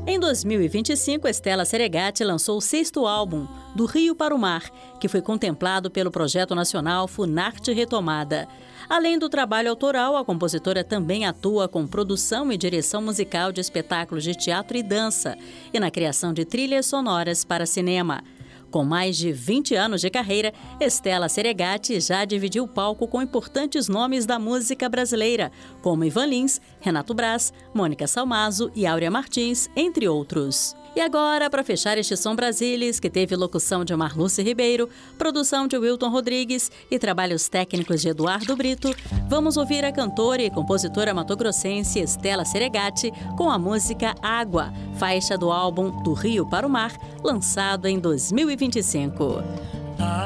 Em 2025, Estela Seregatti lançou o 6º álbum, Do Rio para o Mar, que foi contemplado pelo projeto nacional Funarte Retomada. Além do trabalho autoral, a compositora também atua com produção e direção musical de espetáculos de teatro e dança e na criação de trilhas sonoras para cinema. Com mais de 20 anos de carreira, Estela Seregatti já dividiu o palco com importantes nomes da música brasileira, como Ivan Lins, Renato Braz, Mônica Salmazo e Áurea Martins, entre outros. E agora, para fechar este Som Brasilis, que teve locução de Marluce Ribeiro, produção de Wilton Rodrigues e trabalhos técnicos de Eduardo Brito, vamos ouvir a cantora e compositora matogrossense Estela Seregatti com a música Água, faixa do álbum Do Rio para o Mar, lançado em 2025.